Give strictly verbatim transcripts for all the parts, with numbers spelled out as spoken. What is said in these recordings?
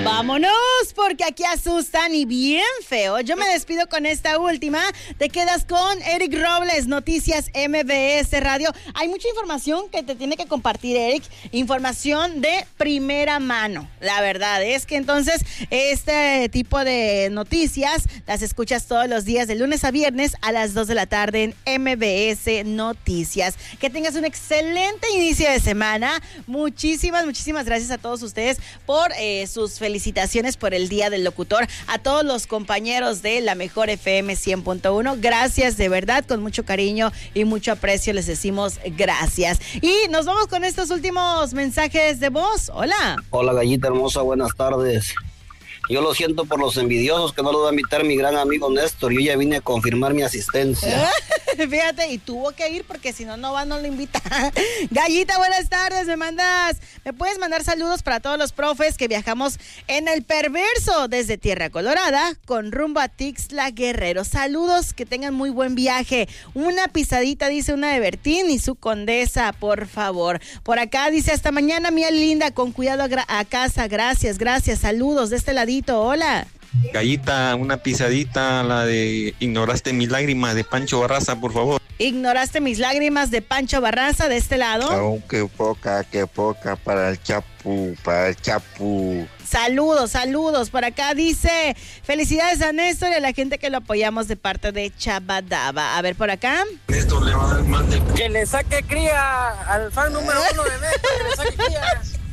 Vámonos, porque aquí asustan y bien feo. Yo me despido con esta última. Te quedas con Eric Robles, Noticias M B S Radio. Hay mucha información que te tiene que compartir, Eric. Información de primera mano. La verdad es que entonces este tipo de noticias las escuchas todos los días de lunes a viernes a las dos de la tarde en M B S Noticias. Que tengas un excelente inicio de semana. Muchísimas, muchísimas gracias a todos ustedes por eh, sus felicitaciones por el Día del Locutor. A todos los compañeros de la Mejor F M cien punto uno, gracias de verdad, con mucho cariño y mucho aprecio les decimos gracias. Y nos vamos con estos últimos mensajes de voz. Hola. Hola, gallita hermosa, buenas tardes. Yo lo siento por los envidiosos que no lo va a invitar mi gran amigo Néstor. Yo ya vine a confirmar mi asistencia. Fíjate, y tuvo que ir porque si no, no va, no lo invita. Gallita, buenas tardes, me mandas, me puedes mandar saludos para todos los profes que viajamos en el Perverso desde Tierra Colorada con rumbo a Tixla Guerrero. Saludos, que tengan muy buen viaje. Una pisadita, dice una de Bertín y su condesa, por favor. Por acá dice, hasta mañana, mi linda, con cuidado a, gra- a casa, gracias, gracias, saludos de este ladito. Hola. Gallita, una pisadita, la de Ignoraste mis lágrimas de Pancho Barraza, por favor. Ignoraste mis lágrimas de Pancho Barraza de este lado. Oh, qué poca, qué poca para el Chapu, para el Chapu. Saludos, saludos. Por acá dice, felicidades a Néstor y a la gente que lo apoyamos de parte de Chabadaba. A ver, por acá. Néstor le va a dar más de... Que le saque cría al fan número uno de Néstor, que le saque cría.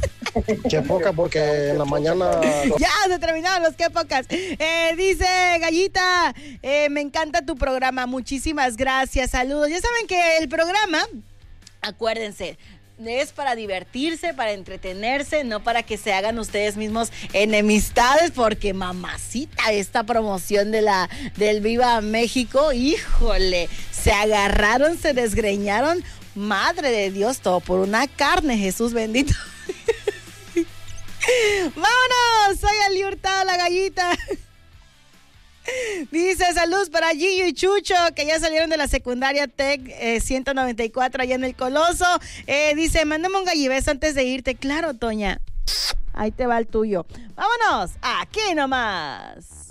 Qué poca, porque en la mañana... Ya se terminaron los qué pocas. Eh, dice Gallita, eh, me encanta tu programa, muchísimas gracias, saludos. Ya saben que el programa, acuérdense, es para divertirse, para entretenerse, no para que se hagan ustedes mismos enemistades, porque mamacita, esta promoción de la del Viva México, híjole, se agarraron, se desgreñaron, madre de Dios, todo por una carne, Jesús bendito. ¡Vámonos! Soy Ali Hurtado, la Gallita. Dice, saludos para Gillo y Chucho, que ya salieron de la secundaria Tec eh, ciento noventa y cuatro allá en el Coloso. Eh, dice, mándame un gallibeso antes de irte. Claro, Toña. Ahí te va el tuyo. ¡Vámonos! Aquí nomás.